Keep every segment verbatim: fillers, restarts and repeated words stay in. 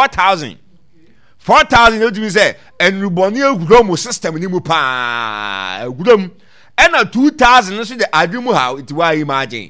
four thousand. four thousand no tumi say enruboni eguro mu system ni mu pa eguro mu and two thousand no so the adwemu how it why imagine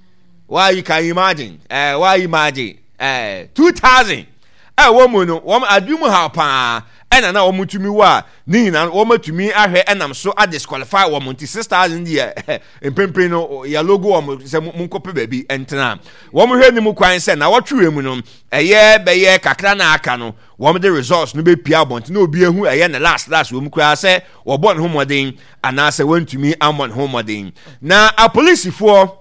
why you can imagine eh uh, why imagine eh uh, two thousand eh wo mu no wo adwemu how pa ena na wo mutumi wa ni na wo matumi ahwe enam so a disqualify wo monti six thousand dia empempe no ya logo wo se munkope baabi entena wo hwe ni mu kwan se na wo twe mu no eye beye kakra na aka no wo the results no be pia bonti na obi ehu eye na last last wo mu kra se wo bon homodin ana se wantumi amon homodin na a police for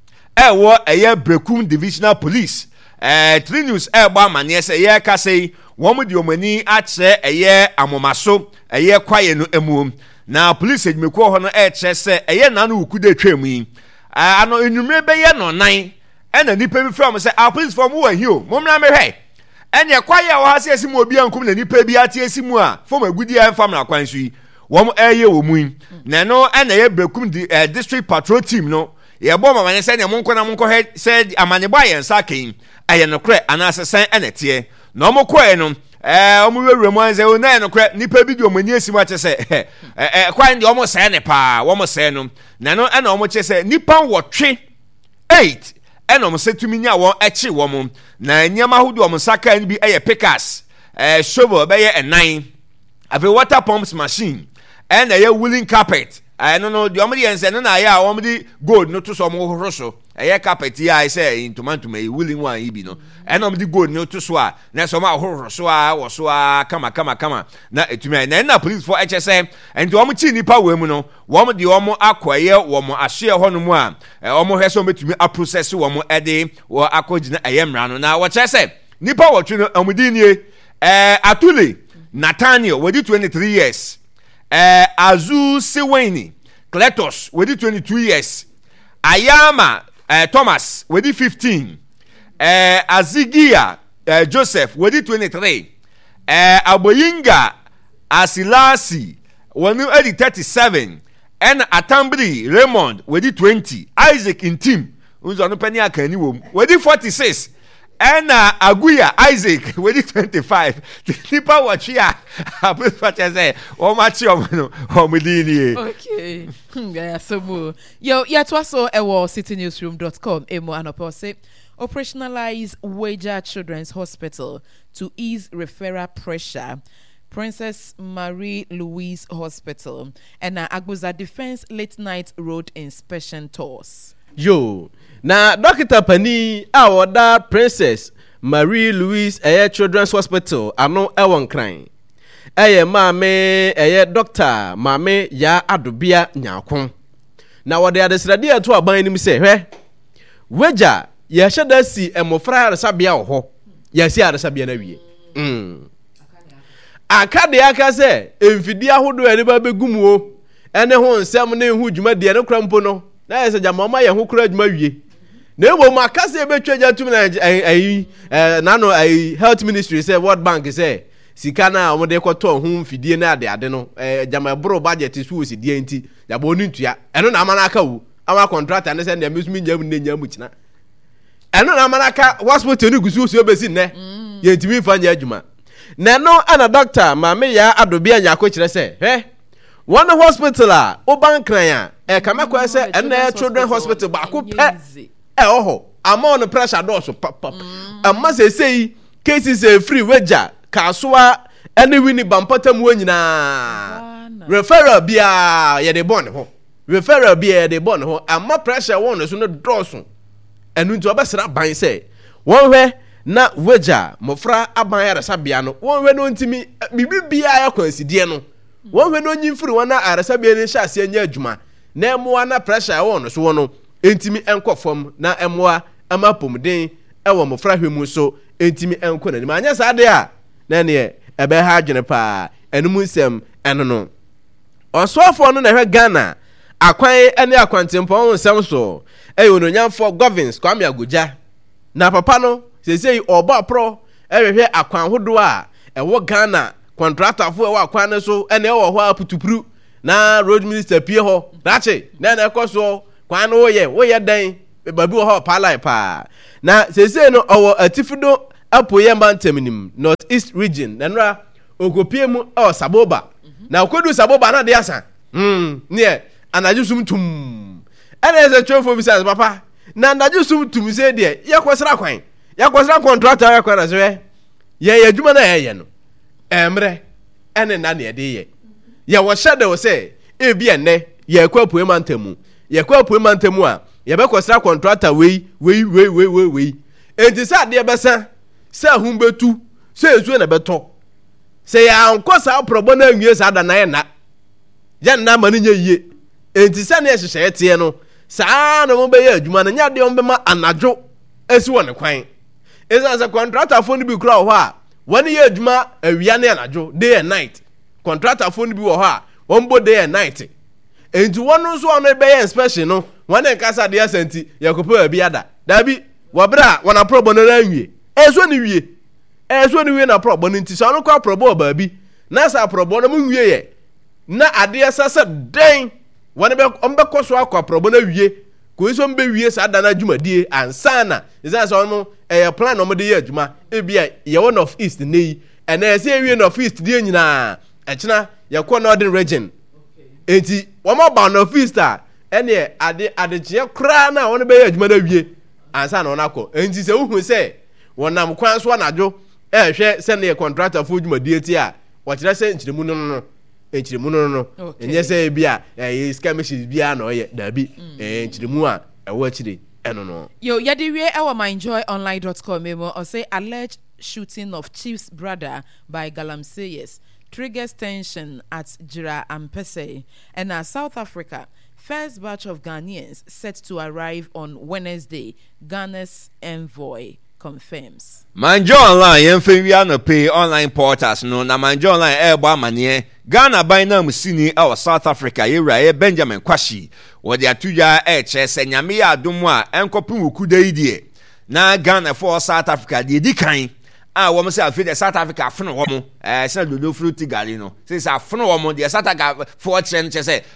e wo eye Brekum Divisional Police eh three news e gba mane se ye ka sei womu di omani ache eye amomaso eye kwaye no emu na police edimeko ho no e che se eye na no ukude twam yi ano enumre be ye no nan e na nipa bi from se a police from wo ahio momna me hwe enye kwaye wo ha se esimu obi ankum na nipa bi ate esimu a from agudi an fam na kwan so yi womu eye wo mu na no e na ye Brekum di uh, district patrol team no ye bo mama ne se ne monko na monko he se amanebo ayensa kan eye no kre anase san enete no mo koe no eh omo wewure mo anze o na no kre nipa bi di omani asimu ache se eh eh kwan di omo se ne pa wo mo se no na no e na omo che se nipa wotwe eight e na omo se tumi nya wo echi wo mo na nyama hudi omo saka ni bi eye pickers eh shovel be ye nine ave water pumps machine and a woolen carpet I don't know the omedi ense no na ya omedi gold no to so mo horo so eye carpet ya I say in tomato me woolen one ibi no and omedi gold no to so a na so ma horo so a wo so a kama kama kama na etumi na na police for H S M and to omo chi nipa we mu no wo mo de omo akoye wo mo ahye ho no mu a omo hwe so betumi a process wo mo ede wo akogina eye mra no na wo che say nipa wo twi no omedi nie eh Atule Nathaniel we di twenty-three years eh Azu Seweni Kletos we di twenty-two years Ayama eh, Thomas we di fifteen eh Azigia eh, Joseph we di twenty-three eh Aboyinga Asilasi we di thirty-seven and Atambri Raymond we di twenty Isaac Intim unzo no pani akani wo we di forty-six and uh, Aguya Isaac we di twenty-five nipa watchia abu fache say o ma chi o no o medini okay yeah so mo yo ya to so e wo city newsroom dot com emo anopo say operationalize Wager Children's Hospital to ease referral pressure. Princess Marie Louise Hospital and uh, Agboza Defense late night road inspection tours. Yo, na Doctor Pani awoda Princess Marie Louise Eye Children's Hospital ano ewon kran. Eye maame eye doctor maame ya adobia nyakon. Na wode adesrade ato aban nim se hwe. Wager ye hyeda si emofra resabia wo ho. Ye si aresabia na wie. Mm. Akade aka se emfidi ahodo ene ba begum wo. Ene ho nsem ne hu dwuma de ne krampo no. Na ese jamama ye ho kura dwuma wie. Na ebo makase betwa jatum na ayi eh nano ayi health ministry say World Bank say sika na omode kwoto ho mfidie na ade ade no eh jamabro budget su osi die nti yabo ni ntua eno na amana aka wu ama contractor ne say na mesumi nyam ne nyam kina eno na amana aka hospital ni gusu osi obesi ne ye ntimi fa nya adwuma na no ana doctor maame ya adobia nya ko kire say he one hospital a obankran a e kamako say ena children hospital ba ko pe eh oho ama on pressure do so pap amma say say cases e free Wager Kasua ene wini bampatam wo nyina referral bia ye de bon ho referral bia ye de bon ho amma pressure won so no do so enu nti obesra ban say won hwe na Wager mofra aban ya resabia no won hwe no ntimi bibi bia ya kwansidie no won hwe no nyimfiri wana aresabia ni hyase anya adwuma na emo na pressure won so wono entimi enkofom na emoa ama pomden ewo mofra hwemu so entimi enko na ni anya sade a na ne ebe ha adwene pa enum nsem eno no osofo no na hwe Ghana akwan ene akwantempo nsem so eyo no nyamfo governance Kwame Agoja na papa no sesei oba pro ehwehwe akwan hodo a ewo Ghana contractor fo ewo akwan ne so ene ewo ho aputupuru na road minister pie ho nache na na ekoso kwan no ye wo ye dan babi wo ho palai pa na sesei no owo atifido apoye mantemnim north east region nanra okopie mu o saboba na okodu saboba na de asa mm ne anaju sum tum ana ese twefo bi sa papa na anaju sum tum se de yakosra kwan yakosra contractor yakora so ye ye adwuma na ye ye no emre ene na ne de ye ye wo hye de wo se e bi enne ye kwa apoye mantemu ye kwa apoye mantemu a ye be kosra contractor we we we we we enti sa de besa sa humbetu sa ezu na beto se ya anko sa probo na anwie sa da na ye na ya na ma ne nye yie enti sa na ehyehyɛ ete no sa na mo be ya adwuma na nya de on be ma anadwo esi wɔ ne kwan esa sa contractor fo no bi kura hɔ a wɔne ye adwuma awia na anadwo day and night contractor fo no bi wɔ hɔ a wɔn bo day and night enti wɔn nso ɔno be ya inspection no wɔn nka sa de asenti yakopo bi ada dabi wabra wana probo na anwie ezo ni wie ezo ni wie na probo nti so no kwa probo ba bi na sa probo na mu wie ye na ade asasa den wana be ombe koso akwa probo na wie ko iso mbe wie sa da na dwumadie ansana isa so no eh plan no de ye adwuma e bia ye one of east nei ena ese wie no of east die nyina ekina ye ko northern region enti wo ma ba no of east a ene ade ade je kra na wona be ye adwuma na wie ansa na onakọ enti se uhu se wonam kwan so anadwo eh hwe se ne contractor fo dwumadie ti a wo kire se nchiremu no no nchiremu no no enye se bia eh skamish bia na oye dabi eh nchiremu a ewo akire eno no yo yade wie e wa myjoy online dot com emo o say alleged shooting of chief's brother by Galamseyers triggers tension at Jira Ampese and uh, South Africa. First batch of Ghanaians set to arrive on Wednesday, Ghana's envoy confirms. Manjo online yemfe wi no pay online portals no na Manjo online e gba amane Ghana by na musini e South Africa yewra ye Benjamin Kwashi wo de atuja e che se nyame ya adom a enkopin wokuda idie na Ghana for South Africa de di kan a wo say afi de South Africa afno wo mo eh se dodo fruit gari no say say afno wo mo de South Africa for chen che say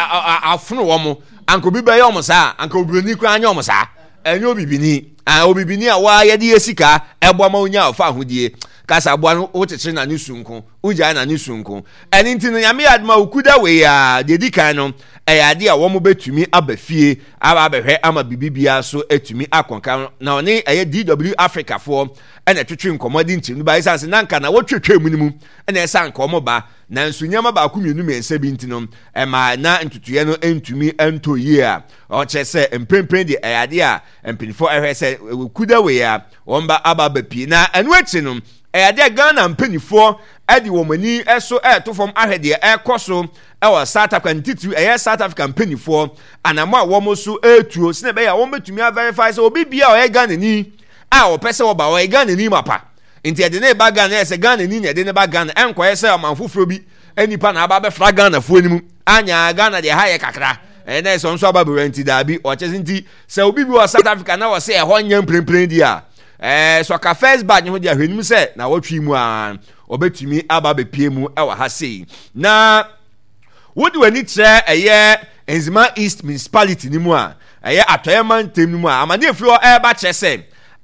afno wo mo anko bi be yo mo sa anko obroni kra anya mo sa enyo bibini a obibini a wa ye de esika ebo ma onya afa ahodie kasa abo no o tete na ne sunko uja na ne sunko eni ntino nyame adma okuda we ya de di kan no e ya de a wo mo betumi abafie aba abehwe ama bibibia so etumi akonka na oni eye D W Africa for ena twetwe nkomodi ntim ba isanse nanka na wotwetwe mu nimu ena esa nkomo ba na nsunyama ba akumienu mensa bi ntino e ma na ntutuye no entumi ento yie a o chese empempen de eyade a empinfo ehwe se okuda we ya womba aba bapi na enu echi no eyade Ghana mpanifo edi womani eso eto fom ahwede ekoso ewa South Africa ntitu eye South Africa mpanifo anamo a womoso etuo sine be ya wombetumi a verify se obi bia o ye Ghana ni a o pese wo ba o Ghana ni mapa nti ede ne ba Ghana ese Ghana ni ne ede ne ba Ghana enko ese amanfoforo bi enipa na aba be fra Ghana fo animu anya Ghana de haye kakra ene ese onso aba be nti dabi o chese nti se obi bi o South Africa na wo se e ho nyam prempren di a eh so ka first batch ho di ahwenim se na wotwi mu a obetumi aba be pie mu e wa ha sei na wodi wani tre eye Enzima East Municipality ni mu a eye atoyeman tem ni mu a amane efiri o e ba chese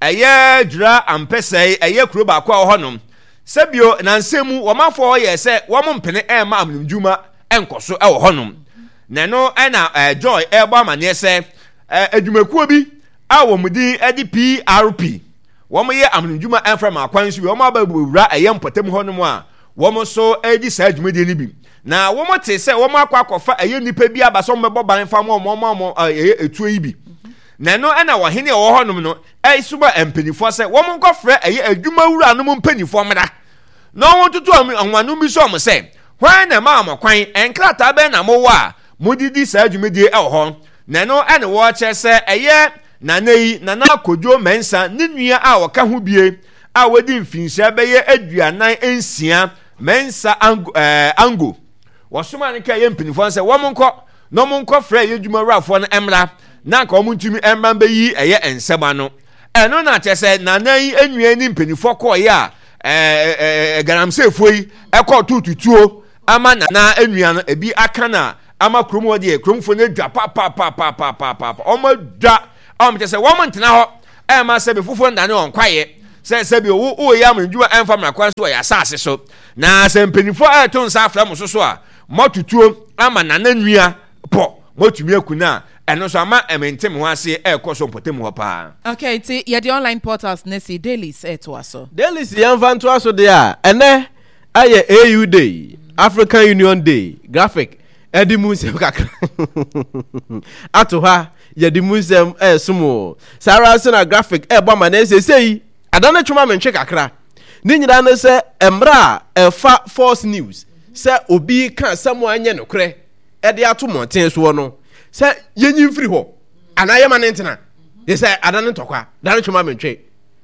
eye Jira Ampese eye kuro ba kwa honom sebio na nsemu wo mafo ye se wo mpene e ma amnumdwuma enkoso e wo honom na no e na Joy e gba amane se adwumakuo bi a wo mudi e di P R P wo mo ye amnumdwuma enfrem akwan so wo ma ba buwura eye mpotem honom a wo mo so e di sa adwumade ni bi na wo mo te se wo ma akwa akofa eye nipa bi abaso mbebo ban fa mo mo mo etuo yi bi na no ena wo hene wo honum no e suba empanifo se wo mo nkofre eye adwuma wura no mo mpanifo meda no wo tutu anwanu bi so mo se hwan na ma mo kwan enkrata be na mo wa modidi sa adwumade e ho na no ene wo che se eye na nei na na kodwo mensa ne nua a wo ka ho bie a wodi mfinhia be ye aduanan ensia mensa ango eh ango wo soma ne ka ye mpanifo se wo mo nko no mo nkofre ye adwuma wurafo no emra na ka omuntumi emman be yi eye ensema no eno na chese na nan enwie ni mpanifo ko ya eh Galamseyfo yi ekọ tututuo ama na na enua no ebi aka na ama kromo de kromfo na dwa pa pa pa pa pa pa pa o ma dwa o ma chese wo mo ntena ho e ma se be fufo ndane on kwaye sɛ sɛ bi o o yam ndwuma ɛmfa mrakwan so ya asase so na sɛ mpanifo a ɛto nsa afra mo so so a motutuo ama nananua pɔ motumi akuna ɛno so ama ɛmentem ho ase ɛkɔ so mpɔtem ho pa. Okay, ti ye the online portals ne si dailies ɛto aso. Dailies yɛmfa nto aso de a ɛnɛ ayɛ A U Day, African Union Day, graphic ɛde mu nsɛm kakra ato ha yɛde mu nsɛm ɛɛsom sara so na graphic ɛɛbɔ ma na ɛsɛsɛyi ada no twoma mentwe kakra ne nyinaa ne sɛ ɛmmerɛ a ɛfa false news sɛ obi ka asɛm a ɛnyɛ nokorɛ ɛde ato mmɔnten soɔ no sɛ yɛnyi mfiri hɔ anaa yɛma ne ntena yɛ sɛ ada no ntɔkwa da no twoma mentwe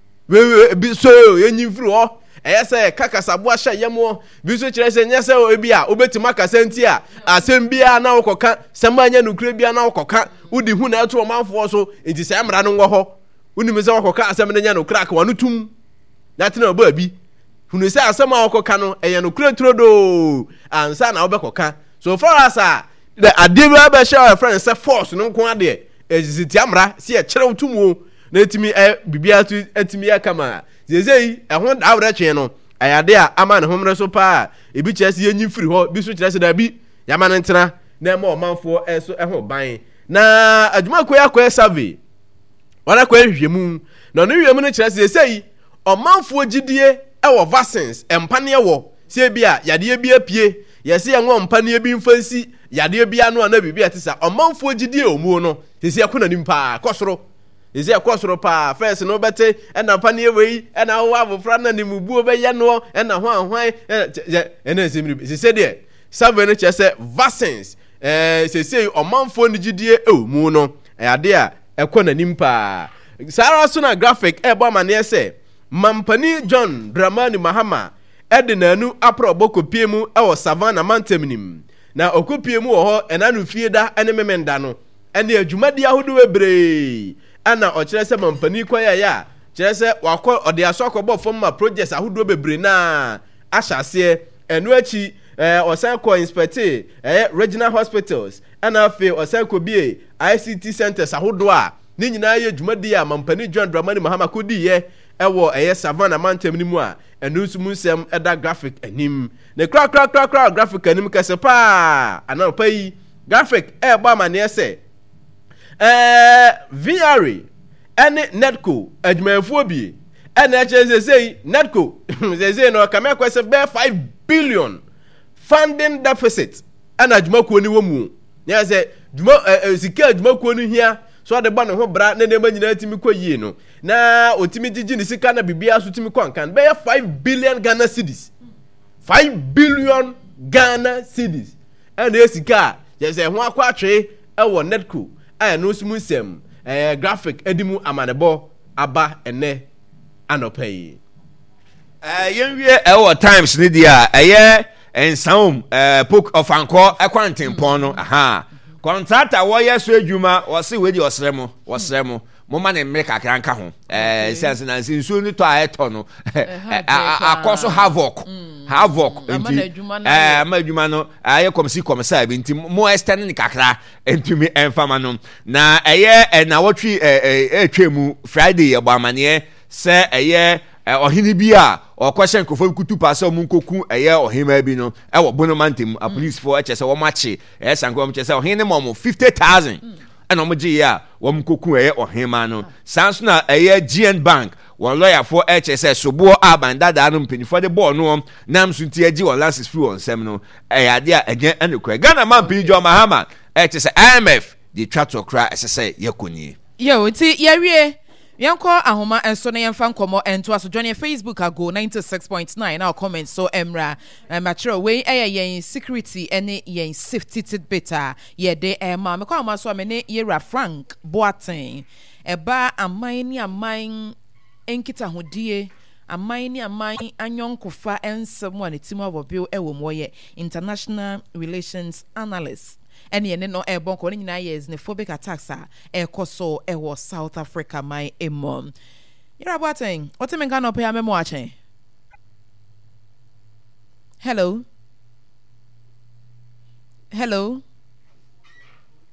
bi so yɛnyi mfiri hɔ ɛyɛ sɛ kakasaboa hyɛ yɛm bi so kyerɛ sɛ nyɛ sɛ obi a wobɛtumi akasa nti a asɛm biara na wokɔka sɛm anyɛ nokorɛ biara na wokɔka wodi hu na ɛto ɔmanfoɔ so nti sɛ mmara no wɔ hɔ wonim sɛ wɔkɔka asɛm no nyɛ nokorɛ aka wano tum na tena ɔbaa bi hunu sɛ asɛm a wɔkɔka no ɛyɛ nokorɛ turodoo ansa na wobɛkɔka so far as a adeɛ bi bɛhyɛ ɔyɛ friend sɛ force no nko adeɛ ɛsisi tia mmara si ɛkyerɛw tum o na ɛtumi ɛ biribiara to ɛtumi yɛ kama zezei ɛho daawrɛ twe no ayade a ama ne homre so pa ebi kyerɛ sɛ yenyi firi hɔ bi so kyerɛ sɛ da bi yama ne ntena na ɛma ɔmanfoɔ ɛso ɛho ban na adwuma koyɛ akɔyɛ survey wala koyɛ hwehwɛmu na no hwehwɛmu no kyerɛ sɛ sei ɔmanfoɔ gidie ɛwɔ vaccines ɛmpaneɛ wɔ sɛ bi a yadeɛ bi apie yɛsɛ yɛnwɔ mpaneɛ bi mfansi yadeɛ bi ano ana bibi ate sa ɔmanfoɔ gidie omuo no sɛ ɛkɔ nanim paa kɔsoro ezi akɔsoro paa first no bɛte ɛna paneɛ wei ɛna wo abofra na nimubuo bɛyɛ no ɛna ho ahwan ɛna esemri sese deɛ survey no kyerɛ sɛ vaccines ɛɛ sese ɔmanfoɔ ne gidie ɛwɔ mu no ɛyade a ɛkɔ n'anim paa saa so na graphic ɛbɔ amaneɛ sɛ mampani John Dramani Mahama ɛde n'anu aprɔ bɔkɔpie mu ɛwɔ Savannah mantam nim na okɔpie mu wɔ hɔ ɛna no fie da ɛne memenda no ɛne adwumadi ahodoɔ bebree ana ɔkyerɛ sɛ mampani kɔyɛ ya kyerɛ sɛ wakɔ ɔde aso akɔbɔ fam ma projects ahodoɔ bebree na ahyɛ aseɛ ɛno akyi ɛɛ ɔsan kɔ inspect ɛyɛ regional hospitals ɛna afei ɔsan kɔ bie I C T centers ahodoɔ a ne nyinaa yɛ dwumadi a mampani John Dramani Mahama kɔdi yɛ ɛwɔ ɛyɛ Savannah mantam ne mu a ɛno nso mu nsɛm ɛda graphic anim ne kra kra kra kra graphic anim kɛse paa ana ɔpa yi graphic ɛɛbɔ amaneɛ sɛ ɛɛ V R A ɛne Netco adwumayɛfoɔ bie ɛna ɛkyɛ sɛsɛyi Netco sɛsɛyi no kame kɔ sɛ bɛɛ five billion funding deficit ɛna adwumakuo ni wɔ mu nyɛ sɛ dwuma ɛɛ sika adwumakuo no hia so ɔde bɔ ne ho bra ne nneɛma nyinaa timi kɔ yie no na otimi gyigyi ne sika na bibia so timi kɔ nkan bɛyɛ five billion Ghana cedis five billion Ghana cedis ɛna yɛ sika yɛ sɛ ho akɔ atwe ɛwɔ Netco ɛyɛ no smu nsɛm ɛɛ graphic ɛdi mu amanebɔ aba ɛnɛ anɔpɛ yi ɛɛ yɛn wie ɛwɔ times ne deɛ a ɛyɛ nsawom ɛɛ poke ɔfankɔ ɛkwantempɔn no aha contractor wɔyɛ so adwuma wɔse wei de ɔsrɛ mo wɔsrɛ mo moma ne mmere kakra nka ho ɛɛ sɛnse na nsuo ne tɔ a ɛtɔ no akɔ so havoc havoc nti ɛɛ ama adwuma no ayɛ kɔmsi kɔmsa bi nti mo extend ne kakra ntumi ɛmfama no na ɛyɛ ɛna wɔtwe ɛɛ ɛtwa mu Friday yɛ bɔ amaneɛ sɛ ɛyɛ ɔhene bi a ɔkɔhyɛ nkɔfo kutu pa sɛ ɔmo nkoku ɛyɛ ɔhema bi no ɛwɔ bonomantem a policefoɔ ɛkyɛ sɛ wɔn akye ɛyɛ sanko wɔn kyɛ sɛ ɔhene ma ɔmo fifty thousand ɛna ɔmo gye yɛ a wɔn nkoku ɛyɛ ɔhema no saa nso na ɛyɛ G N Bank wɔn lɔyafoɔ ɛkyɛ sɛ soboɔ a bandadaa no mpanyinfoɔ de bɔɔl no nam so nti ɛgye wɔn lances firi wɔn nsɛm no ɛyɛ adeɛ a ɛnyɛ ɛne kora Ghana man pii John Mahama ɛkyɛ sɛ I M F de twa to kora ɛsɛ sɛ yɛkɔ nie. yɛ nti yɛwie yɛnkɔ ahoma ɛnso na yɛmfa nkɔmmɔ ɛntoa so join your Facebook ago ninety-six point nine na comment so emra makyerɛ wei ɛyɛ yɛn security ɛne yɛn safety tidbit a yɛde ɛma mekɔ ahoma so a mene yɛwura Frank Boateng ɛba aman ne aman nkitahodie aman ne aman anyɔnkofa ɛnsɛm a ne tim abɔbio ɛwɔ mu wɔyɛ international relations analyst ɛne yɛne no ɛbɔ nkɔ ne nyinaa yɛ xenophobic attacks a ɛkɔ so ɛwɔ South Africa man emom yɛra Boateng wote me nka no pɛ amemo akyɛn hello hello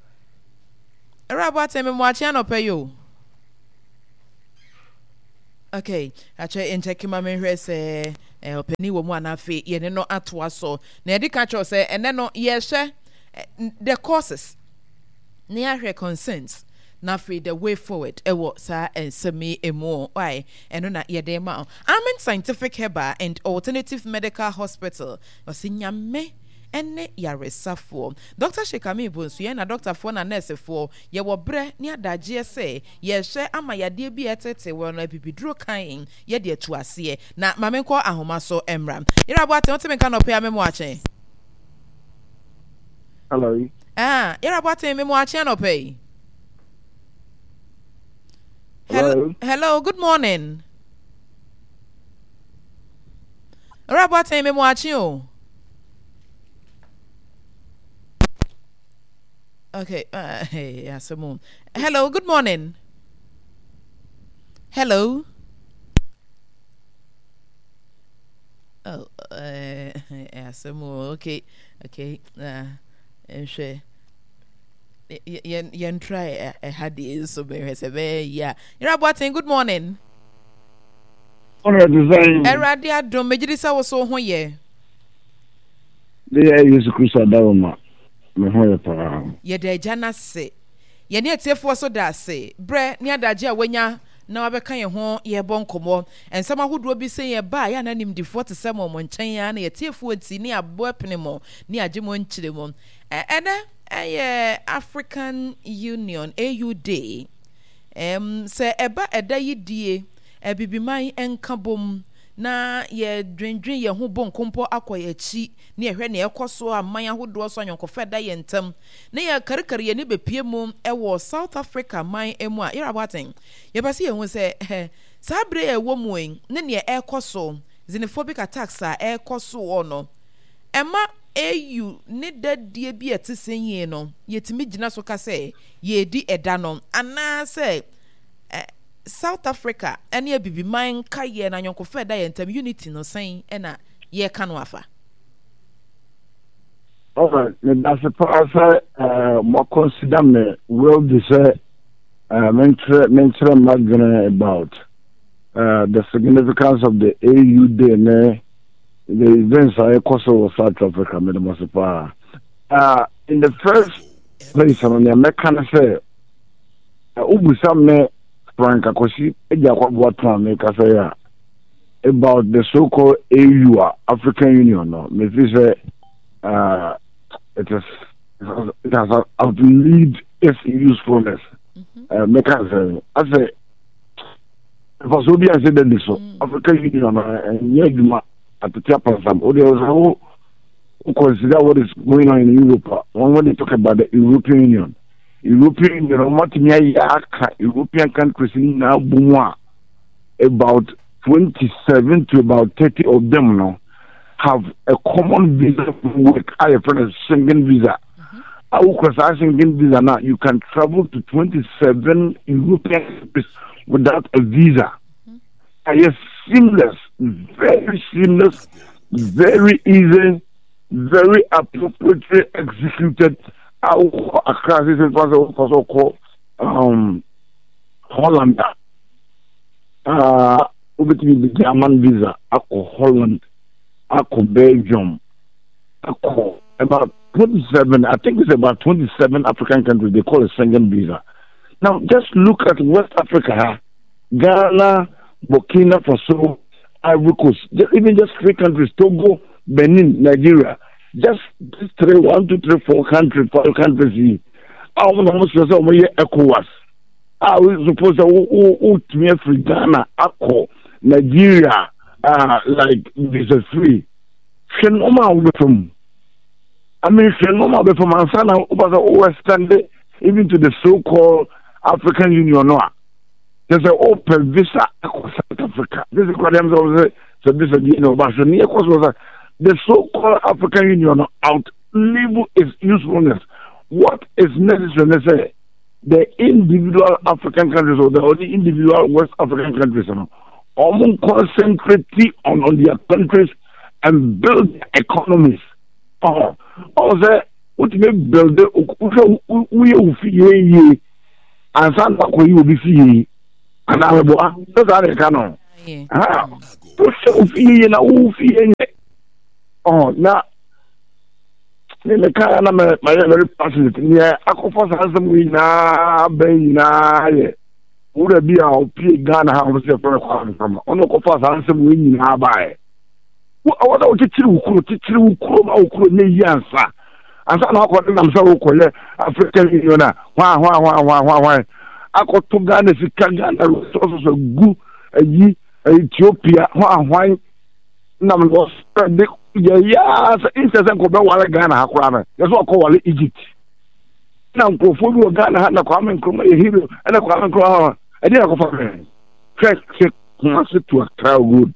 yɛra Boateng memo akyɛn no pɛ yo Okay, actually, in checking my memory, say, eh, penny woman, I feel, you know, at was so. Nedi catch us, say, and then, no, yes, sir, the causes near her concerns. Now, free the way forward, a what, sir, and semi a more, why, and not yet the amount. I'm in Scientific Herba and Alternative Medical Hospital, was in Yamme. Ene yaresa for Doctor Shekami Bunsu ye na doctor for na nurse for ye wo bre ni adagye se ye hwe ama yade bi etete wo na bibiduro kan ye de atu ase na mamenko ahoma so emra ira boate wote menka no pe amemo achen. Hello. Ah, ira boate memo achen no pe. Hello. Hello, good morning. Ira boate memo achen o. Okay, uh, hey, yeah, so hello, good morning. Hello. Oh, uh, yeah, so okay, okay, uh, and she, you, you try a had this so very, yeah. You're about saying good morning. Alright, design. Eradia, don't make this was so one year. They are used to cruise a down. Ye de jana se ye ne etiefo so da se bre ne adagye a wanya na wabeka ye ho ye bonkomo ensama hodo bi se ye ba ya nanim di forty seven mo nchen ya na etiefo enti ne abo epene mo ne agye mo nchire mo ene eye African Union A U Day em se eba eda yidie ebibiman enkabom na ye dwendwen ye ho bonkompo akoye chi ne ehwe ne ekoso aman ahodo so anyonkofo da ye ntam na ye karikari ye ne bepie mu ewo South Africa man emu a ira baten ye base ye hu se eh sabre e wo mu en ne ne ekoso xenophobic attacks a ekoso ono ema au ne dadie bi etisen no yetimi gina so ka se ye di eda no ana se South Africa any a bibi man kaye na nyonko fe da yentam unity no sen e na ye ka no afa. Alright, that's a part uh more consider me well this uh mentre mentre magana about uh the significance of the A U Day ne the events are Kosovo South Africa me the uh in the first place on the American say uh ubusam me Frank Akoshi about the so-called A U, African Union. No, maybe say uh, it is it has outlived its usefulness. Mechanism. I say, if I so be I said this so African Union and Yeduma at the top of some. There was who consider what is going on in Europe. When they talk about the European Union. European, you know, European countries now about twenty-seven to about thirty of them now have a common visa work. I have a Schengen visa. I will cross Schengen visa now. You can travel to twenty-seven European countries without a visa. And it's seamless, very seamless, very easy, very appropriately executed. A crisis was also called um, Holland. Uh, the German visa, Ako Holland, Ako Belgium, Ako about twenty-seven. I think it's about twenty-seven African countries. They call it Schengen visa. Now, just look at West Africa, Ghana, Burkina Faso, Ivory Coast. Even just three countries: Togo, Benin, Nigeria. Just three, one, two, three, four countries, five countries. I almost say we ECOWAS. I was supposed to who to me free Ghana, Ako, Nigeria, uh, like visa free. Phenomena with them. I mean, phenomena with them. And sana over the even to the so-called African Union. No, there's an open visa across South Africa. This is what I'm saying. So this is you know, but the so-called African Union outlive its usefulness. What is necessary? The individual African countries or the only individual West African countries, you know, almost concentrate on, on their countries and build their economies. Oh, also, what we build, we will see and some will be see. And I will that's how they can. ah to so fi na wo fi enye oh na ne ka na me my very passionate ni akofo sansem wi na ben na ye wura bi a opie Ghana ha wo se for kwa from ono kofo sansem wi na ba e wo awada wo titiri ukuro titiri ukuro ma ukuro ne yi ansa ansa na akọ nam sa wo koye African Union na hwa hwa hwa hwa hwa hwa akoto Ghana sika Ghana so so gu ayi Ethiopia hwa hwa nam lo spend ya ya sa instance ko be wale Ghana akora na yeso ko wale Egypt na nkofo bi Ghana ha na kwa men kroma ye hero na kwa men kroma e dey ko fa check check to a crowd good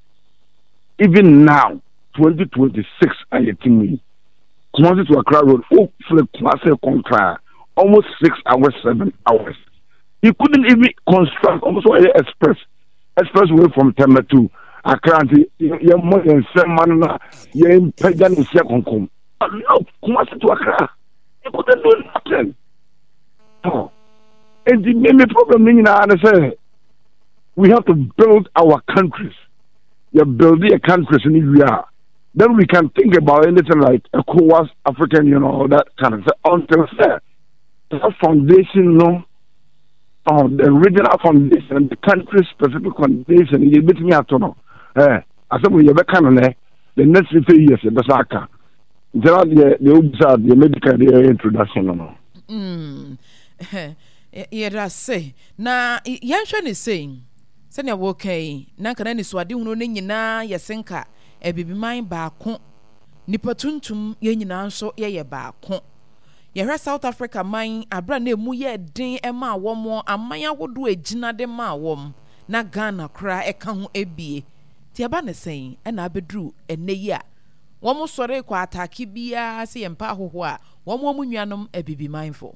even now twenty twenty-six ayetimi Kumasi to Accra Road, oh, for the Kumasi contract, almost six hours, seven hours. You couldn't even construct almost an express, expressway from Temba to Accra. You're more than seven man, you're in Pagan and Siakonkum. No, Kumasi to Accra. You couldn't do nothing. Oh. And the main problem in I say, we have to build our countries. You're building a country in India. Then we can think about anything like ECOWAS, African, you know, that kind of stuff. Until that, the foundation, no, oh, the regional foundation, the country-specific foundation, you bet me out to know. Eh, I said, we have a kind of the next fifty years, the Saka. The the old side, the medical introduction, no. Hmm. Yeah, that's say. Now, Yanshan is saying, send your okay. Now, can any swadi who know na yasenka. Ebibi man baako nipa tuntum ye nyina nso ye ye baako ye hwe South Africa man abra na emu ye den e ma awom aman awodo agina de ma awom na Ghana kra e ka ho ebie ti aba ne sen e na abedru eneyi a wom sore kwa ataki bia se ye mpa ahoho a wom wom nnuanom ebibi manfo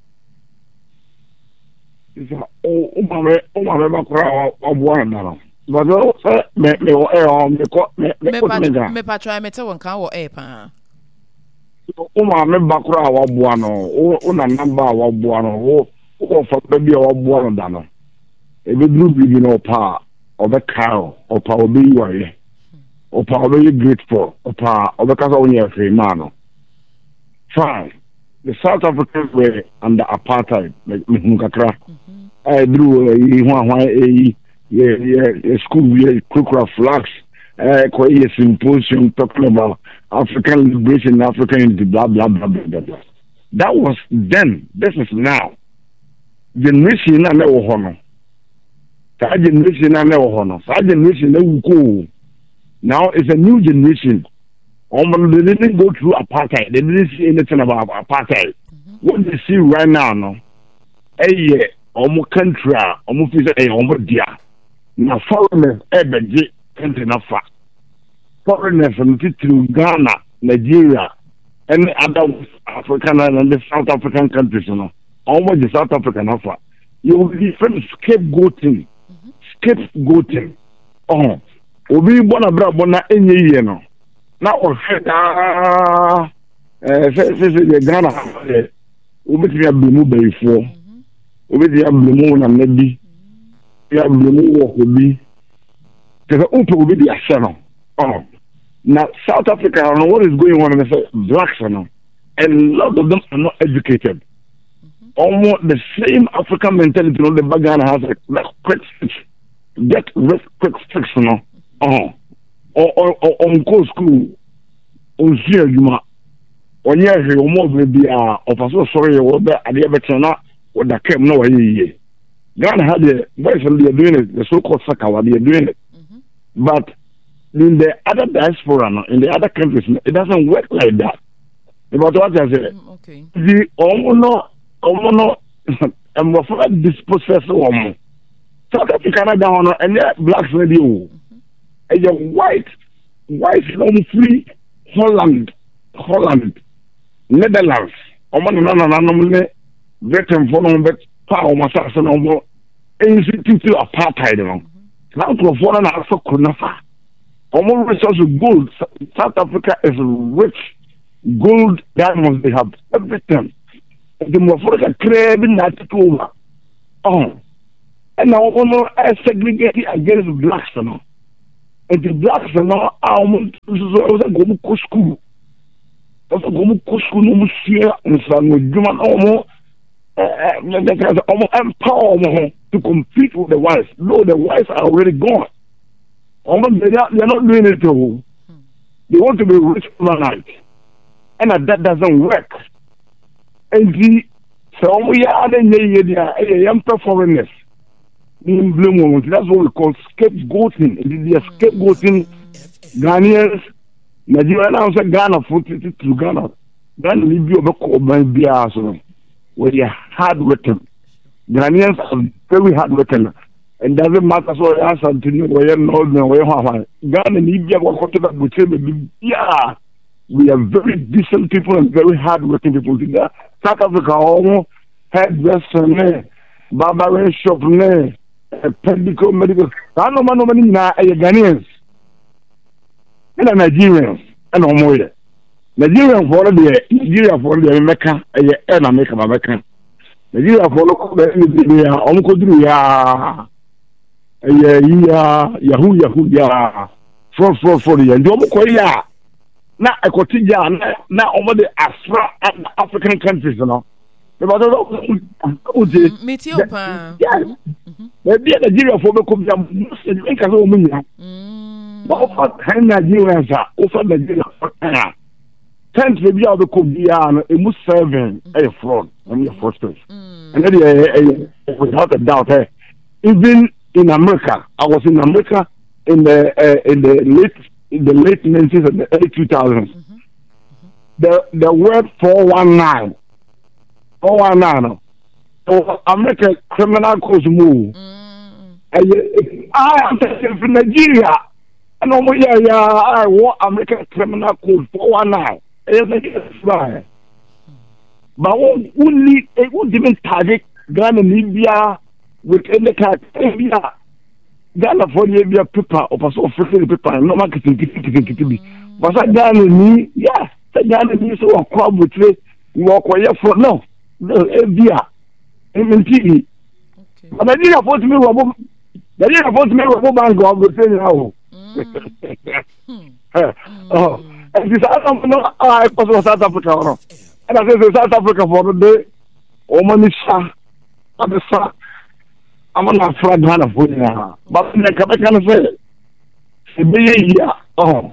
isa o o ma me o ma me ba kra obo na but no me me o e o me ko me me ko me ga me pa try me te won kan wo e pa o ma me ba kura wa boa no o na namba wa boa no o o fa ba bi wa boa no da no e be dru bi no pa o be ka o pa o be yore o pa o be grateful o pa o be ka so nya free man no fine the South Africans were under apartheid me nkakra I dru yi ho ho e yeah, yeah, school, yeah, Kukra flags, uh, quite a symposium talking about African liberation, African unity, blah, blah, blah, blah, blah, blah. That was then. This is now. Generation na never honor. That generation na never honor. That generation never go. Now it's a new generation. Um, they didn't go through apartheid. They didn't see anything about apartheid. Mm-hmm. What they see right now, no, hey, yeah, almost country, almost is a almost dia. Na foreigners ebeje country na fa foreigners from through Ghana, Nigeria, and other African and the South African countries, you know, almost the South African offer. You will be from scapegoating, mm-hmm. scapegoating. Oh, obi bona bra bona enye ye no. Na o feta eh se se se Ghana obi ti ablemu bayfo, obi ti ablemu na nabi. Ya blemu wo obi te o obi di aseno oh now South Africa, I don't know what is going on in the blacks, you know, and a lot of them are not educated. Mm-hmm. Almost the same African mentality, you know, the Bagana has like, like quick fix, get rich quick fix, you know. Oh, or or or on go school, on here you ma, on here you almost maybe uh of a so sorry what the idea better not what that came no way. Ghana had the boys and they are doing it, the so-called Sakawa, they are doing it, mm-hmm. but in the other diaspora, no, in the other countries, it doesn't work like that. About what I said, mm, okay. The almost, almost, and what for this process, almost. South Africa down and there blacks radio, and your white, white, free Holland, Holland, Netherlands, almost no, no, no, no, veteran for no, but power, my son, almost institute apartheid, you know. Now to a foreign also could not. Almost resources gold. South Africa is rich. Gold, diamonds, they have everything. The more for the craving that over. Oh, and now ono segregated against blacks no. And the blacks no almost so go to school. Also go to school no share and so no dwuma no uh empower to compete with the whites. No, the whites are already gone. Almost they are, they are not doing it all. They want to be rich overnight. And that doesn't work. And the so we are the young performance. That's what we call scapegoating. It is scapegoating Ghanaians. Nigeria now say Ghana for to Ghana. Ghana will be over called by Biaso. Where they are hard working. Ghanaians are very hard working. And doesn't matter so I answer to you where you're not where you are. Ghana need to work to that. Yeah. We are very decent people and very hard working people. South Africa, almost hairdresser, barbering shop, medical, medical. I know man, many now are Ghanaians and Nigerians and Omoye. Nigerian for the Nigeria for the America, and America, American. Nigeria for the Uncle Drew, yeah, Yahoo, Yahoo, yeah, four, four, four, and Jomo. Now, I continue now over the Afra and African countries, you know. Metiopa. Yeah. Maybe Nigeria for the Muslim make a woman. But offer Nigerians are offer Nigeria. Tenth maybe out the Kobian, a Muslim serving a fraud on your first place. And then, without a doubt, even in America, I was in America in the uh, in the late in the late nineties and the early two thousands. Mm-hmm. Mm-hmm. The the word four one nine. four one nine. So American criminal codes move. Mm-hmm. And I am from Nigeria. And over here, yeah, I want American criminal code four one nine. Right. But only it would even target Ghana, Libya, with any kind of Libya. Ghana for the Libya paper or so freaking paper, no marketing, but I Ghana me, yeah, Ghana me so a crowd with me, walk away for no, no, Libya, M T V. But I didn't afford me, I didn't afford me, Bank of the same now. Oh, and this I don't know, I was South Africa, and I said South Africa for the day, oh, Manisha, at the sun. I'm not afraid of food now. But I can't say it. Oh,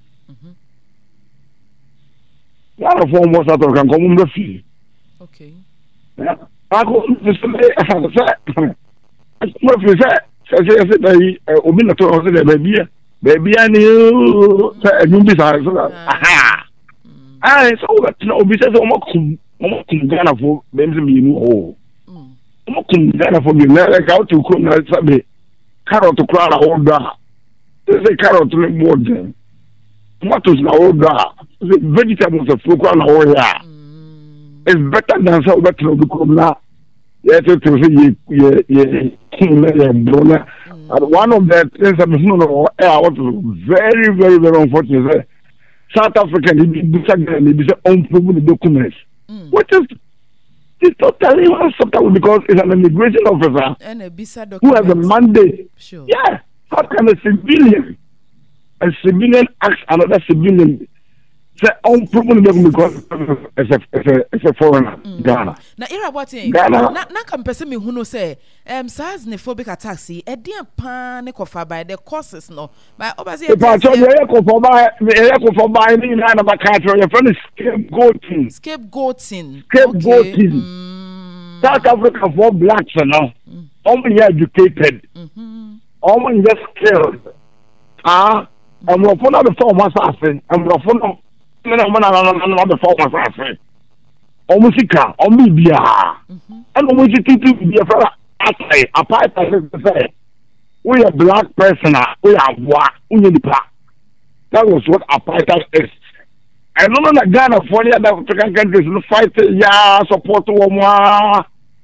not a form was out of can come the fee. Okay. I go to say, what you said, say, Obina to the baby, baby, I knew you besides. Aha. I saw that no business almost Ghana for Benjamin. Oh. Ghana for you, like how to come and say, carrot to crown a whole da. They say carrot to make more than what is the whole da? Vegetables of fruit crown a whole ya. It's better than so better to come now. Yes, to say, ye, king, and brother. And one of the things that was very, very, very unfortunate. South African, he be unproven documents. What is it's totally unacceptable because it's an immigration officer and a visa who has a mandate. Sure. Yeah. How can a civilian, a civilian ask another civilian say unproven because it's a, it's a, it's a foreigner, mm. Ghana. Now, here about it. Ghana. Now, can person me who no say, um, SARS nephobic attacks, a dear panic of by the courses, no. By obviously, if I told you, echo for buy, echo for buying in my country, your friend is scapegoating. Scapegoating. Scapegoating. Mm. South Africa for blacks, you know, mm. only educated, mm-hmm. only just skilled. Ah, and we're for the form assassin, and we're for no, no, no, no, no, no, the form assassin. Omusika, Omibia, and Omusiki be a fellow. Apart from say, we are black person, we are what we need to. That was what apartheid is. I don't know that Ghana for the other African countries will fight, yeah, support Omwa,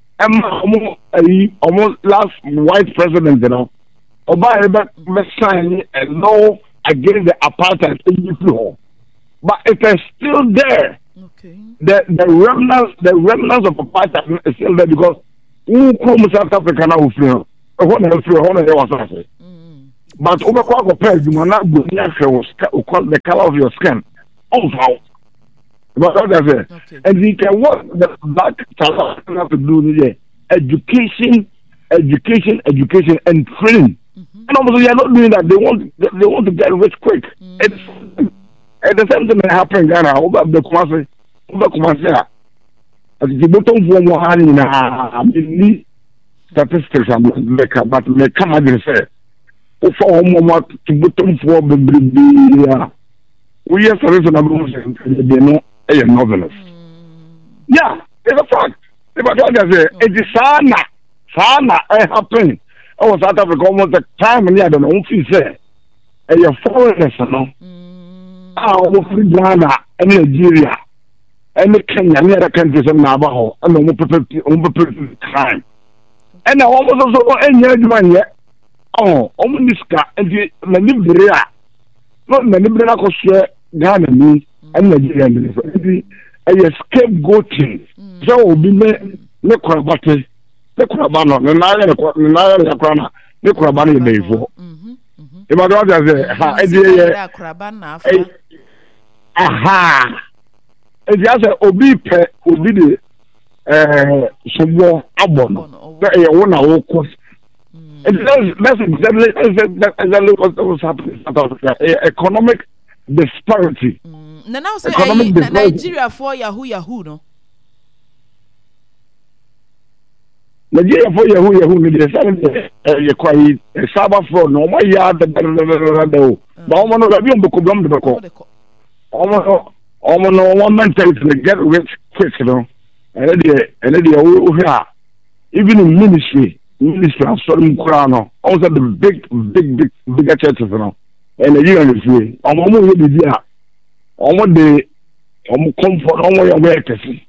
and almost last white president, you know. Obama signed a law against the apartheid in the but it is still there. Okay. The the remnants, the remnants of apartheid is still there because who come South Africa now? one else one else was after. But over quite pay you not go near the color of your skin. Oh, how? But that's it. And he can what the black talent have to do there. Education, education, education, and training. Mm-hmm. And obviously, they are not doing that. They want they want to get rich quick. Mm-hmm. It's, and the same thing that happened in Ghana. Over the Kumasi, over Kumasi. As the bottom for more honey in a mini statistics, but they come and say, for a moment to bottom for the baby. We are reasonable. They know a novelist. Yeah, it's a fact. It is sana, sana, it happened. I was out of the almost the time and I don't know if you say, and you're foreigners, no? Ah, free Ghana, and Nigeria, and the Kenya, and the other countries of Navajo, and the time. And I almost also any man yet. Oh, almost and the Libria, not the Libria, because Ghana, me, and Nigeria, and you scapegoating. So will be me, no crabate, no crabano, no Naya, no Naya, Crana, no crabani, Davo. If I don't say, aha, if you have a obi pe, obi the some more abon, that you want to walk. That's exactly exactly what was happening. Economic disparity. Now, say Nigeria for Yahoo Yahoo, no. Nigeria for Yahoo Yahoo, you quite a Sabbath for no my yard, the Bello. Bauman of the Bukubum, the Bako. Almost no one man takes to get rich quick, you know. And then, even in ministry, ministry of Solomon Kurano, also the big, big, big, bigger churches, you know. And the year is free. Almost the year. Almost the almost comfort, almost your way to see.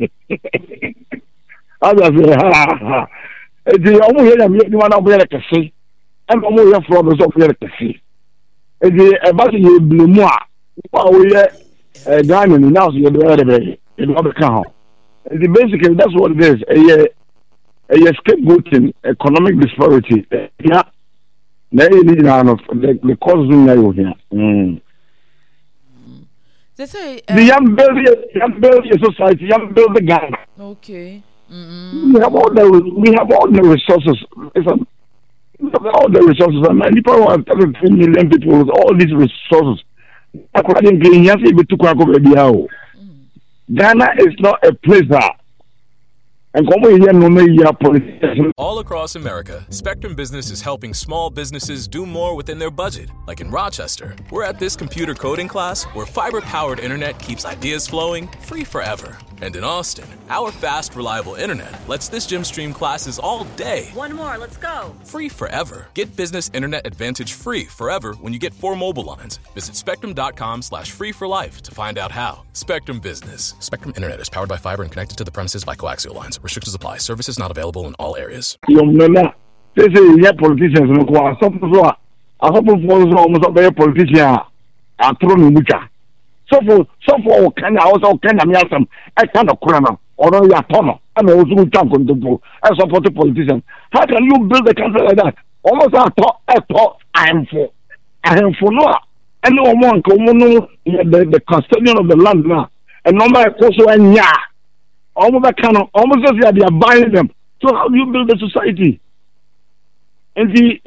Others say, ha ha. The almost here, you want to be like a sea. And almost your fraud is up here to see. The about you blue moi. While we are a diamond, now you're the other way. It will become. Basically, that's what it is. A scapegoating, economic disparity. Yeah. They need the cause of here. They say the young build young build society, young build the Ghana. Okay. Mm-hmm. We have all the we have all the resources. It's a, we have all the resources. And many people have thirty million people with all these resources. According to Yasi, Ghana is not a place that. All across America, Spectrum Business is helping small businesses do more within their budget. Like in Rochester, we're at this computer coding class where fiber-powered internet keeps ideas flowing free forever. And in Austin, our fast, reliable internet lets this gym stream classes all day. One more, let's go. Free forever. Get business internet advantage free forever when you get four mobile lines. Visit spectrum.com slash free for life to find out how. Spectrum Business. Spectrum Internet is powered by fiber and connected to the premises by coaxial lines. Restrictions apply. Services not available in all areas. This is yeah, politicians. I suppose I suppose almost a politician. I throw me So for so for can I also can I mean some I kind of corner or no ya tono and also jump on the ball. I support the politician. How can you build a country like that? Almost I thought I thought I am for I am for no and no one come no the the custodian of the land now and no matter also and yeah almost that kind of almost as they are buying them. So how do you build a society? And the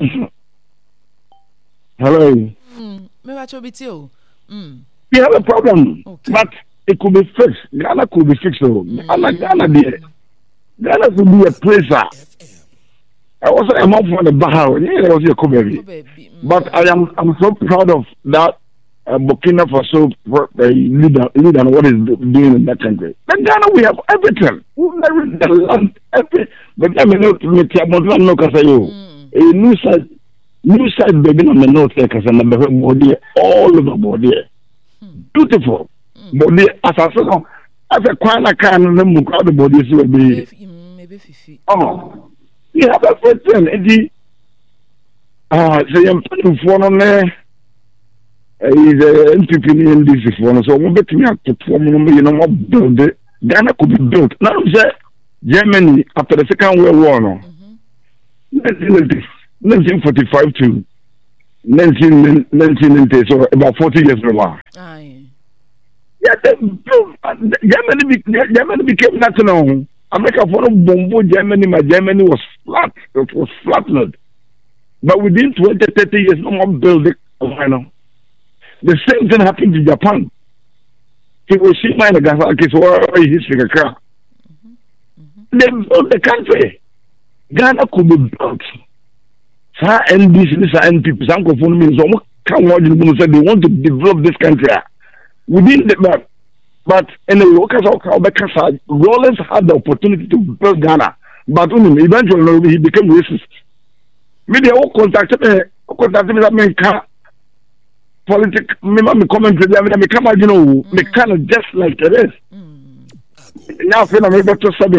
hello. Mm, me watch obi too. Mm. We have a problem, okay. But it could be fixed. Ghana could be fixed. Mm. Ghana, Ghana, there. Ghana could be a place. I was a month for the Bahao. Yeah, I was a Kobe. Mm. But I am, I'm so proud of that. Uh, Burkina Faso uh, leader, leader, and what is doing in that country. But Ghana, we have everything. We have the land, every. But I mean, not no Kasayo. A new side, new side, baby, on the north, because I'm the all over body. Beautiful. Mm. Body as I said, as a quite kind of them crowd the bodies will be maybe fifty. Oh, you have a person, Eddie. Ah, so I'm putting phone on there. He's a N P P in this phone, so I'm betting me to form, you know, what build it. Ghana could be built. Now, Germany, after the Second World War, no. nineteen forty-five to nineteen ninety, so about forty years ago. Aye. Yeah, they built, uh, Germany, be, Germany became national. America for Bombo Germany, my Germany was flat. It was flattened. But within twenty, thirty years, no more building. The same thing happened to Japan. Hiroshima and Nagasaki were history. They built the country. Ghana could be built. Sir, N B C, Sir, N P P, some of them means come what you say they want to develop this country within the map. But in the local side, Rollins had the opportunity to build Ghana, but eventually he became racist. Media all contacted me, contacted me that man can't politics, me commentary, me come out, you know, me kind of just like it is. Now, I'm able to say,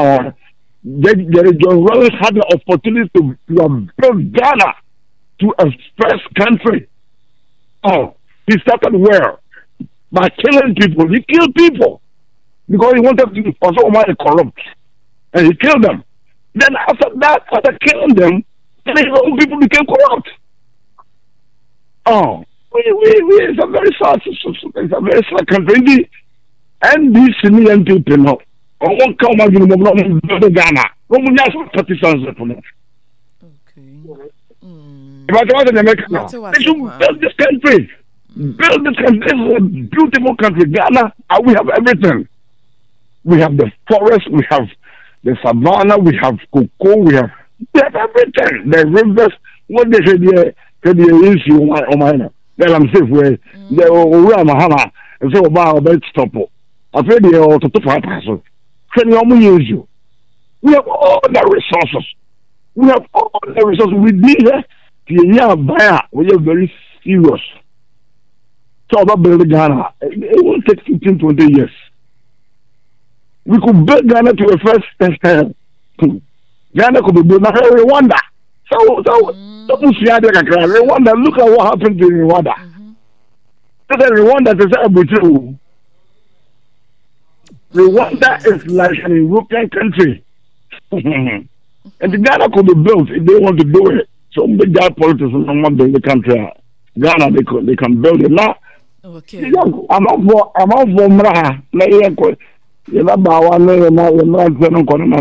John Rollins had the opportunity to, to build Ghana to a first country. Oh, he started where? By killing people. He killed people because he wanted to also money corrupt, and he killed them. Then after that, after killing them, then his own people became corrupt. Oh, we, we, we, it's a very sad, it's a very sad country. And these Indian people, no, I won't come out in the Ghana. Roman national partisans. Okay. If I go to America, they should build this country. Build this country. This is a beautiful country. Ghana, uh, we have everything. We have the forest, we have the savannah, we have cocoa, we have, we have everything. The rivers, what they say, the the issue on my then I'm safe where they were Mahama and so about bed stop. I feel the auto to five person. Can you use you? We have all the resources. We have all the resources. We did it. Yeah, buyer. We are very serious. So about building Ghana, it will take fifteen, twenty years. We could build Ghana to a first time. Ghana could be built now Rwanda. So, so, so Rwanda, look at what happened to Rwanda. So Rwanda is a bit Rwanda is like an European country. And the Ghana could be built if they want to do it. So big guy politicians don't want to build the country. Ghana, they could, they can build it now. Okay. I'm not for, I'm not for Mra. You know, Bawa, you know, you know, you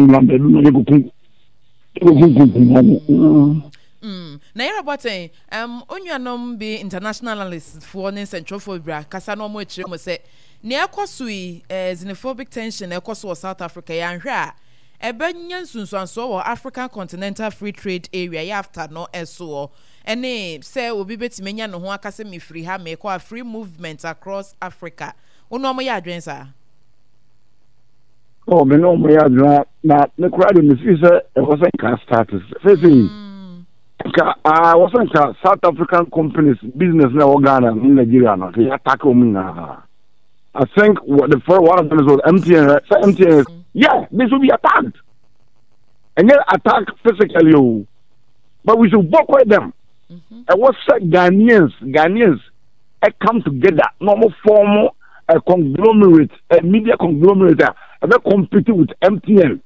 know, Mm. Na yɛrɛ bɔtɛn um onyanom bi international analysts for ne central for bra kasa no mo ekyire mo sɛ ne ɛkɔ yi eh, xenophobic tension ɛkɔ so wɔ South Africa yɛanhwɛ a ɛbɛnya nsunsuanso wɔ African Continental Free Trade Area yɛ after no ɛso ɛne sɛ obi betime nya no ho akasɛ me free ha me kɔ a free movement across Africa ono mo yɛ adwen sa. Oh, me no mo yɛ adwen na me kura de me fi sɛ ɛkɔ sɛ can status sɛ I was in South African companies, business now Ghana in Nigeria. No, they attack me now. I think what the first one of them was M T N. M T N, yeah, they should be attacked, and then attack physically. But we should work with them. Mm-hmm. And what's that? Ghanaians, Ghanaians, I come together, normal form a conglomerate, a media conglomerate, and they compete with M T N.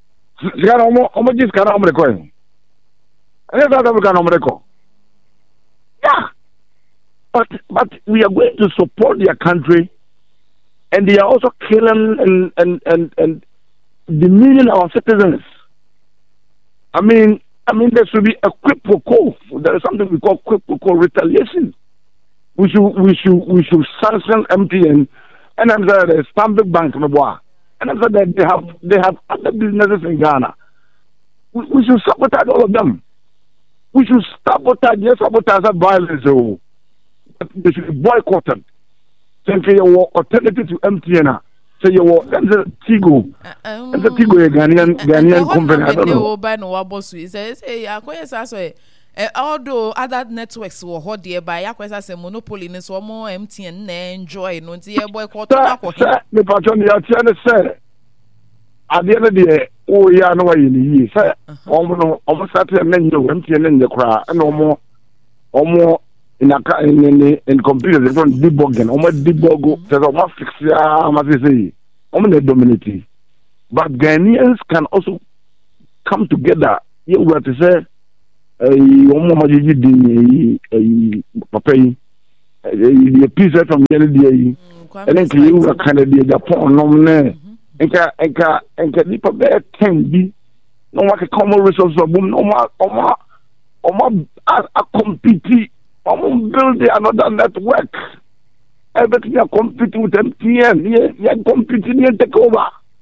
And that's African American. Yeah. But but we are going to support their country, and they are also killing and and, and, and demeaning our citizens. I mean I mean there should be a quid pro quo. There is something we call quid pro quo retaliation. We should we should we should sanction M T N, and I'm sorry, the Stanbic Bank, and I'm sorry that they have they have other businesses in Ghana. We, we should sabotage all of them. We should sabotage, yes, sabotage that violence. Oh, they should be boycotted. So you want alternative to M T N. So you want that's a Tigo. That's a Tigo, a Ghanaian Ghanaian company. I don't know. By no boss, he says, "Hey, I quite say, although other networks were hot there by I say monopoly in so more M T N enjoy no see boycott." The patron, you are trying to say. At the end of the day, oh yeah, no way in the year. Say, almost almost Saturday and then you empty and then the crowd and no more, or more in a in in in computer they don't debugging, almost debug. There's almost six years, I must say, almost dominating. But Ghanaians can also come together you were to say a woman di a papa a piece from the day and then you were kind of the upon no man enka enka enka nipa be ten bi no wa ke common resource of no ma oma oma a compete om build another network everything you compete with M T N you you competing you take over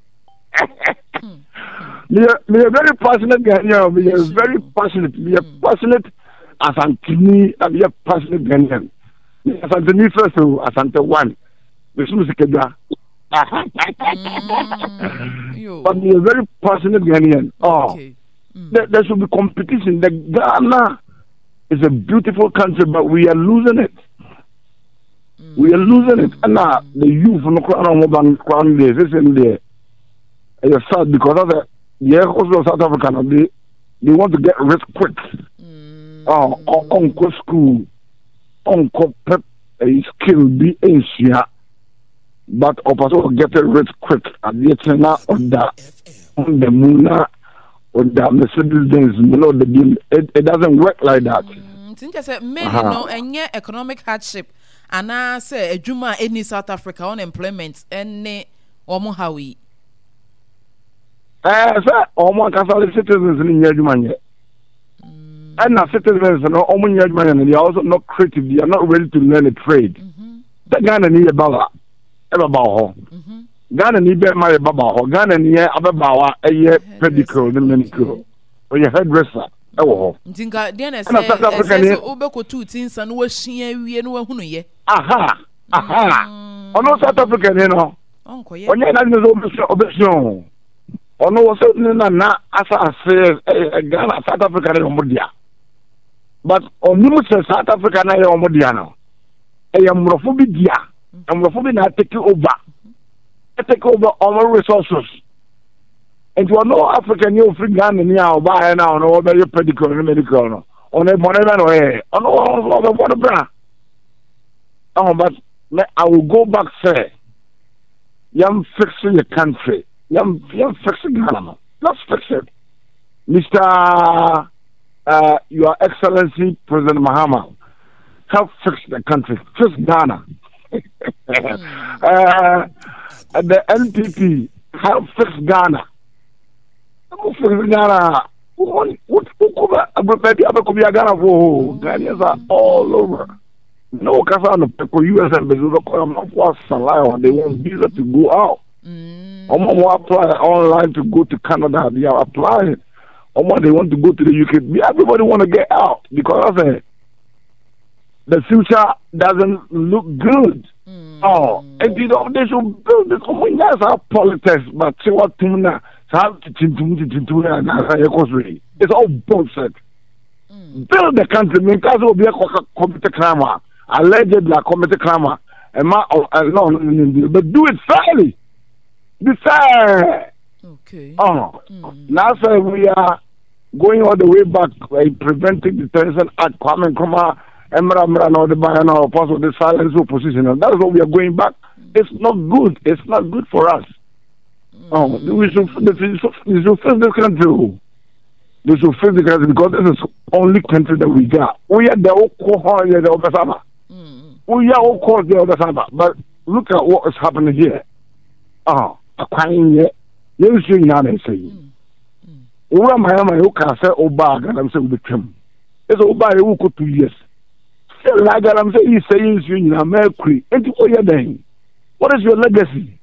me me very passionate Ghanaian me is very passionate me passionate as Antony and me passionate Ghanaian as Antony first as Antony one this music mm, but we are very passionate Ghanaian. Oh, okay. mm. there, there should be competition. The Ghana is a beautiful country, but we are losing it. Mm. We are losing it. And now the youth from the crown of the crown days is in there. It's sad because of the yeah, also South Africa, they they want to get rich quick. Mm. Oh, uncle school, uncle pep, a skill be ancient. But also get it rich quick and the China on the on the moon or the Mercedes Benz, you know the deal. It, it doesn't work like that. Think I said many no any economic hardship and I say a Juma any South Africa unemployment any omo hawi. Eh, sir, omo Catholic citizens in Yajumanya. And the citizens no omo Yajumanya, they are also not creative, they are not ready to learn a trade. The Ghana need a dollar. About Ghana need be my baba, Ghana near Ababawa, a year pedicure, the manicure, or your hairdresser. Oh, Tinka, then I said, Obeko two things and was she and who ye? Aha, aha. Oh, no South African, you know. Uncle, when you're not obession. Oh, no, certainly not as I say, Ghana, South Africa, and Modia. But on numerous South Africa, and Modiano. I am Rofobidia. And we're probably not taking over. I take over our resources. And you are no African, you free Ghana now, buy now, no, by your pedicle and medical. On a money, way. On all the water bra. Oh, but I will go back, say, Yam fixing the country. Yam, yam fixing Ghana. Let's fix it. Mister Uh, Your Excellency, President Mahama, help fix the country. Fix Ghana. uh, the N P P help fix Ghana. Who fix Ghana? What? What? Maybe I could be a Ghana for Ghanaians are all over. No, because I'm the U S embassy. I'm not for Salai. They want visa to go out. I'm going to apply online to go to Canada. They are applying. Or they want to go to the U K. Everybody want to get out because of it. The future doesn't look good. Mm. Oh, and you know, they should build this. Oh, yes, our politics, but see what Tuna, it's all bullshit. Mm. Build the country, because it will be a committed crime, allegedly a committed crime, and my, uh, no, but do it fairly. Be fair. Okay. Oh, mm. Now, sir, we are going all the way back, like preventing detention at Kwame Nkrumah. Emra Emra no the buy now possible the silence opposition. That's what we are going back. It's not good. It's not good for us. Mm. Oh, we should we should face this country. We should face the country because this is the only country that we got. We are the Okoho the Obasama. We are all called the Obasama. But look at what is happening here. Oh, a crying here. You see now they say. Ura Mayama Yoka say Oba and I'm saying with him. It's Oba who could two years. Like I'm saying, he's saying you know Mercury. And what you're doing? What is your legacy?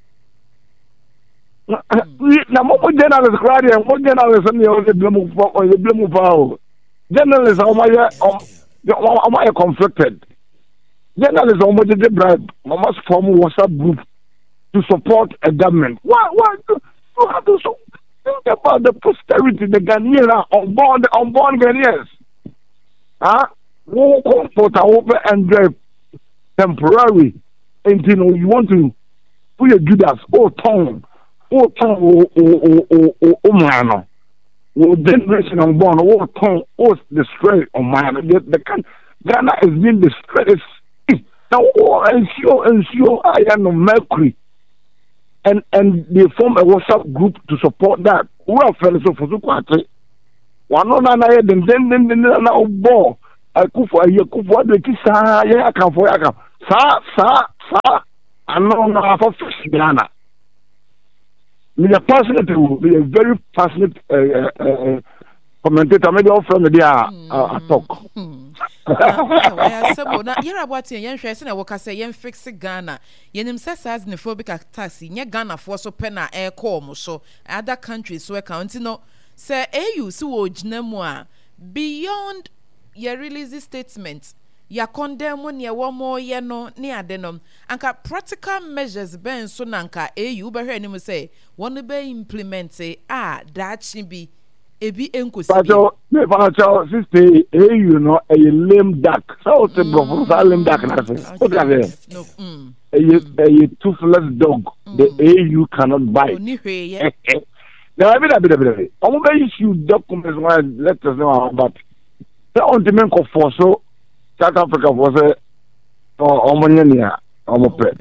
Now, what journalists cry and what journalists and the blame of the blame of our journalists are my am I conflicted? Journalists are the bribe. I must form a WhatsApp group to support a government. Why? Why? You have to think about the posterity, the Ghanaians on board, on board Ghanaians. Huh? Who comfort over and drive temporary, and you know you want to put your Judas or tongue, or tongue, or or or or or man, or generation on born, or tongue, or destroy on man. The the Ghana is being destroyed. Now, ensure ensure I am on Mercury, and and they form a WhatsApp group to support that. Who are fellows of Fuzukwate? one no na na ye den den den den na obo akufo aye akufo ade ti sa ye akanfo ya kan sa sa sa ano na for fish Ghana. Me a passionate, be a very passionate uh, uh, uh, commentator. Maybe all from the there uh, talk. Why so na yera boati yen hwe se na wo ka se yen fix Ghana. Yenim se as xenophobic attacks nye Ghana for so pe na e call mo so other countries so account no say A U si wo gina mu a beyond your release statement ya condemn ne wo mo ye no ne ade no anka practical measures ben so nanka A U be hwe anim say won be implement ah dachi bi ebi enkosi Pacho me pacho sister A U no a lame duck so te bro for lame duck na say o ka ve no mm a a toothless dog the A U cannot buy oni hwe ye now be that be that omo be issue documents let us know about the ultimate for so South Africa was a Omaniania, Omope.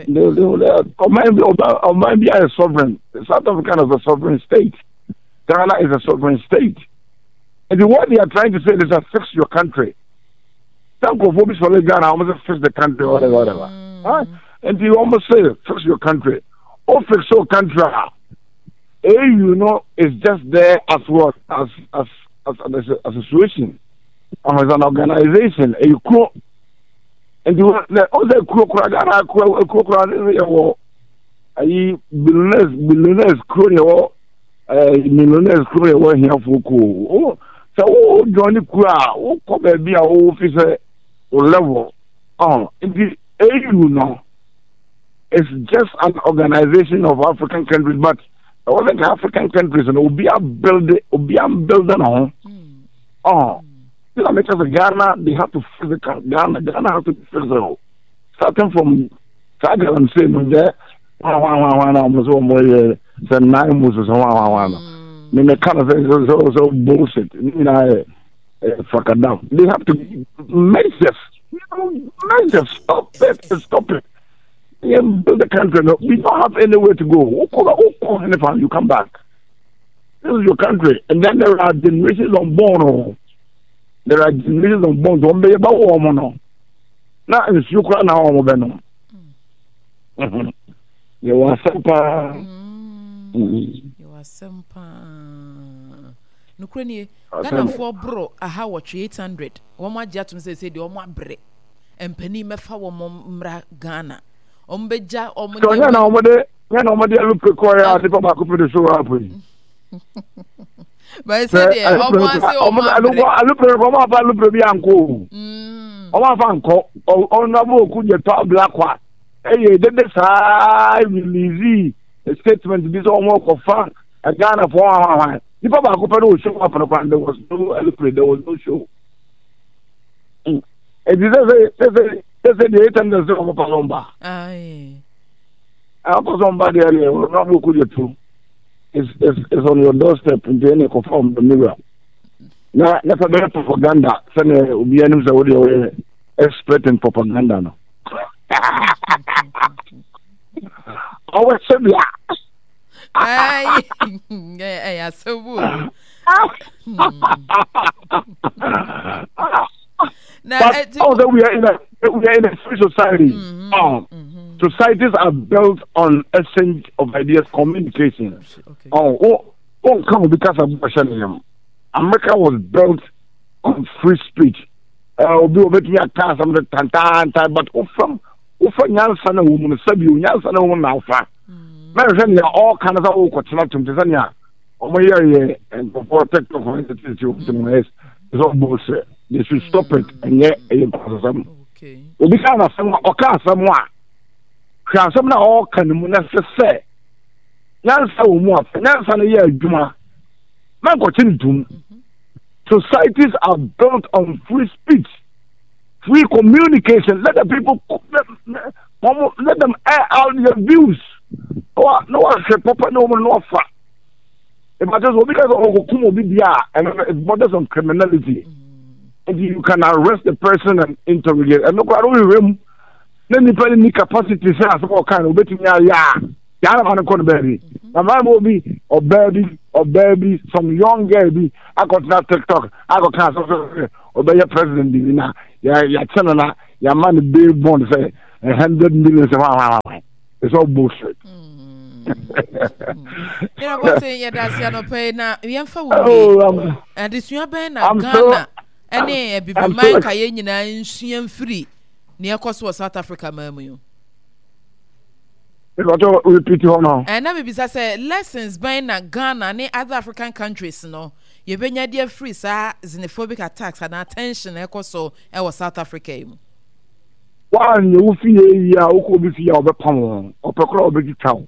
Omania is sovereign. South Africa is a sovereign state. Ghana is a sovereign state. And what they are trying to say is that fix your country. Don't go for this for Ghana, almost fix the country or whatever. whatever. Mm. Huh? And you almost say fix your country. Or fix your country. A U know is just there as what as as as an association. As an organization, a crew, and you all the crew, crew, crew, a billionaires, billionaires, crew, millionaires, crew, here for cool. So, oh, Johnny Kura, oh, come be our officer or level. Oh, the A U no, it's just an organization of African countries, but all the African countries and will be a building, will be a building on. Oh. You know, because Ghana, they have to fix the Ghana. Ghana have to fix it. Starting from Saga and saying there, one, one, one, one, almost one more, say nine months or one, one, one. I mean, the kind of thing is so, so bullshit. You know, fuck it down. They have to measures, you know, measures. Stop it, stop it. You build the country. No, we don't have anywhere to go. Anytime you come back, this is your country, and then there are generations unborn. There are generations of bones. Don't be about woman. No, now in Sukra now, woman. You are simple. You are simple. No, Crony, Ghana for bro, a how watch eight hundred. One more jatum says, the Oma bre, and penny mefa womra Ghana. Ombeja, or Mona, nobody, nobody look require the Papa could put the show up with. But I said, I look at the uncle. Oh, my uncle, oh, no, could you talk black one? Hey, did this high release a statement this almost of fun? A Ghana for one. The Papa could show up on there was no eloquent, there was no show. And they say the eight hundred of Palomba. Aye. I was somebody earlier, not who could you do. Is is is on your doorstep in the end from the mirror. Now, that's a better propaganda. Send will be enemies of expert in propaganda. No. Oh, it's so yeah. Aye, yeah, so good. But although we are in a we are in a free society, mm-hmm. um, mm-hmm. societies are built on exchange of ideas, communication. Okay. Oh, oh, oh, come because of America was built on free speech. Uh, we will be a car some the tantan, but from from Yansan a woman, Sabu, Yansan a woman alpha. American all kinds of old to Tanzania. Oh my yeah, and for technical institutions is all bullshit. They should stop it and yet okay. We become a someone or can someone. Can someone all can say. Now, so more, now, a year, Juma. Man, continue. Societies are built on free speech, free communication. Let the people let, let them air out their views. No, no one say, Papa, no one, no fat. If I just because of Okumo Bibia and it borders on criminality. And you can arrest the person and interrogate. And look at all room. Then you put any capacity to say, all kind of betting. Yeah, yeah. I'm going to baby. My man will be or baby or baby, some young girl be, I got that TikTok, I got cancer, or be your president, you know, yeah, yeah, channel, your man, big bond, say, a hundred millions of it's all bullshit. You know what saying? Yeah, that's your no pay now. We am for oh, and this you are been a Ghana. And a baby, my Kayen and she am free near cost was South Africa, Mamu. Repeat your now. And now, because I say lessons buying a Ghana and other African countries, no. You been your dear free, sir, xenophobic attacks and attention, echo so, I was South Africa. One, you feel ya, who could be fear of a pound or per crowd big town.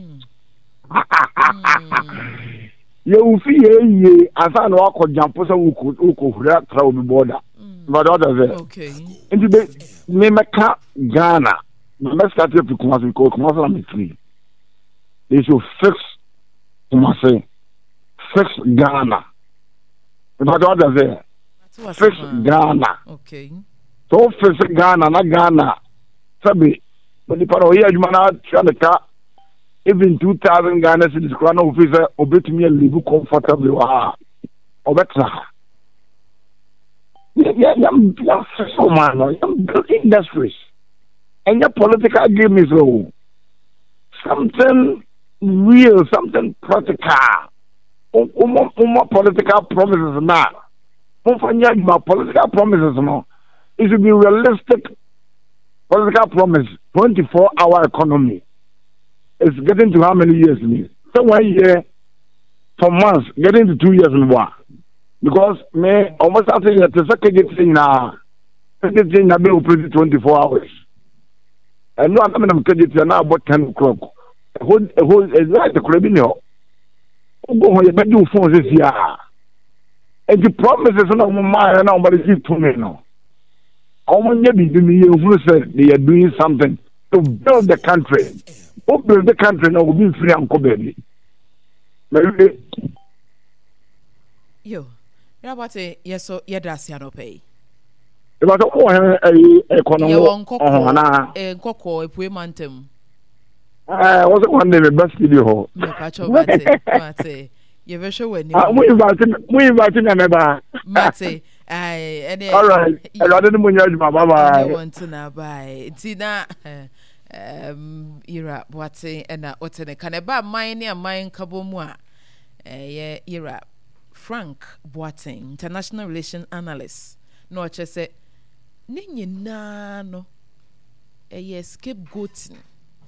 You feel ye, as I know, I could jump for some who could who could react through the border. But others, okay. Into the Nemeka Ghana, let's start here to Kumasi because Kumasi is free. They should fix Kumasi, fix Ghana. But others there, fix Ghana. Okay. So fix Ghana, not Ghana. Sabi, but the part of here, you man, trying to cut. Even two thousand Ghana citizens, crown officer, obey me and live comfortably. Ah, better. Yeah, yeah, yeah, so man, I'm building industries. And your political game is oh, something real, something practical. Um, um, um, political promises now. Um, my political promises now. It should be realistic political promise. Twenty-four hour economy. It's getting to how many years? So one year, for months, getting to two years in one. Because me almost I think that the second thing now, second thing I will pretty twenty-four hours. And no, I'm going to get it now about ten o'clock. A whole, a whole, it's like the criminal. Go on, you better do phones this year. And the promise is not mine, and nobody give to me now. How many people who said they are doing something to build the country? Who build the country now will be free and baby. Yo, you about to yes, so yeah, that's your no pay. If I don't want a economy, you want cocoa, a cocoa, a poor mountain. I was one day the best video. No, patch of Mate. You ever show when we invited we invited another Mate. I all right. I didn't want my baba. I want to now buy Tina. Um, Ira, what's it, and what's in a canaba, mine near mine Kabomwa. Eh, Ira, Frank Boateng, international relation analyst. No, just say, Ninny Nano, a scapegoating.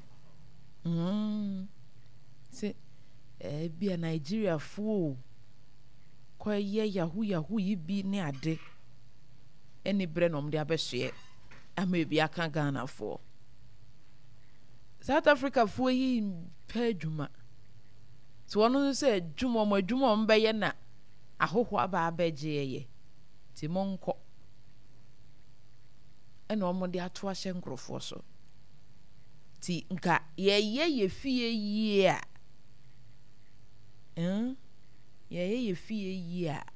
Hmm, say, eh, be a Nigeria fool. Quite ye, yahoo, yahoo, ye be near day. Any brenum de abeshye, I may be a can Ghana for. South Africa for ye pay Juma. So one of them said, Juma, my Juma, Bayana. I hope what about Beje Timonco. And no more the Atuashen Grofoso. Ti nka ye ye ye fie ye a. Eh? Ye ye ye fie ye a.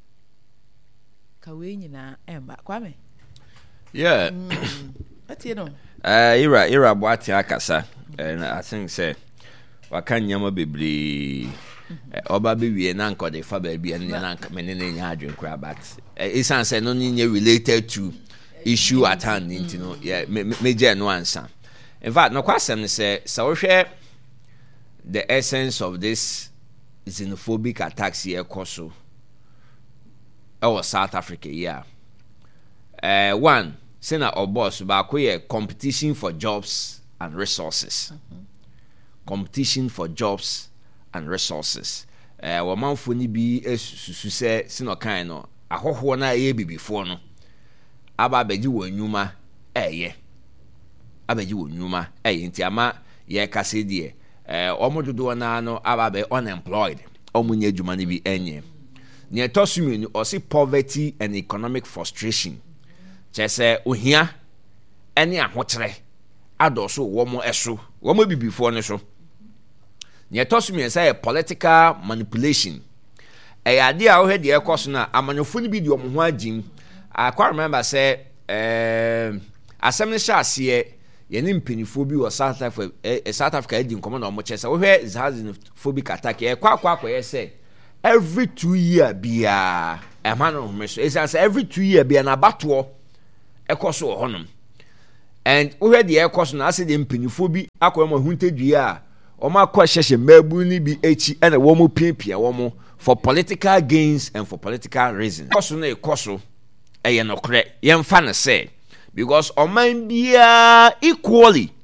Ka we nyina emba kwame. Yeah. What you know? Uh, Ira, Ira, what akasa, and I think say, what can yama be Oba be an uncle, the father be an uncle, many hadron crab, but it's answer no related to issue at hand, you know, yeah, major no answer. In fact, no question say, so share the essence of this xenophobic attacks here, Koso, or South Africa, yeah. Uh, one. Sena or boss back here competition for jobs and resources. Mm-hmm. Competition for jobs and resources. Eh, uh, man fo ni bi esusu se sino kan no ahoho na ye bibifo no. Aba beji wonwuma eye. Abeji wonwuma eye nti ama ye kase die. Eh, omododo na no aba be unemployed. Omunye adwuma ni bi enye. Ne tosumi ni osi poverty and economic frustration. Chese ohia ene ahokyere adoso wo mo eso wo mo bibifo ne so ne tosumi say political manipulation e ade a wo hede ekoso na amanyofo ni bi di omo ho agim I quite remember say eh asem ne sha ase yɛne mpanyinfoɔ bi wɔ South Africa eh, South Africa edi nkɔmɔ na ɔmo kyɛ sɛ wohwɛ xenophobic attack yɛ kɔ akɔ akɔyɛ sɛ every two year biya ɛma no home so ɛsan sɛ every two year biya na abatoɔ ɛkɔ so wɔ hɔnom and wohwɛ deɛ ɛkɔ so na asɛ deɛ mpanyinfoɔ bi akɔ ɔmo ahuntadua a ɔmo akɔ hyehyɛ mmaabu ni bi akyi ɛna wɔn piapia wɔn for political gains and for political reasons ɛkɔ so na ɛkɔ so ɛyɛ nokorɛ yɛmfa no sɛ because ɔman biya equally